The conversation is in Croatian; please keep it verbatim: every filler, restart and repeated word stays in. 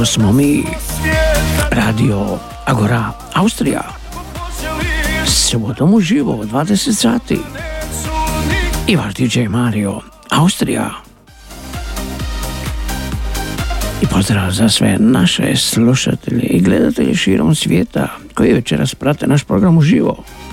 To smo mi, Radio Agora Austrija, subotom uživo dvadeset sati i vaš D J Mario Austrija. I pozdrav za sve naše slušatelje i gledatelje širom svijeta koji večeras prate naš program uživo.